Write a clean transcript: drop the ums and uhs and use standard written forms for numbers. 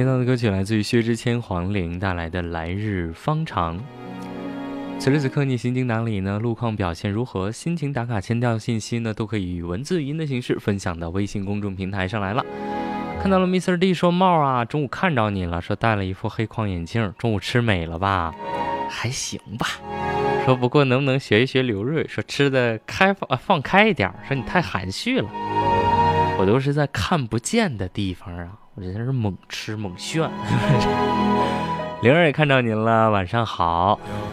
听到的歌曲来自于薛之谦、黄龄带来的《来日方长》。此时此刻你心情哪里呢？路况表现如何？心情打卡签到信息呢，都可以以文字语音的形式分享到微信公众平台上来了。看到了 Mr. D 说帽啊，中午看着你了，说戴了一副黑框眼镜，中午吃美了吧？还行吧。说不过能不能学一学刘瑞，说吃的放开一点，说你太含蓄了。我都是在看不见的地方啊，我真是猛吃猛炫。灵儿也看到您了，晚上好。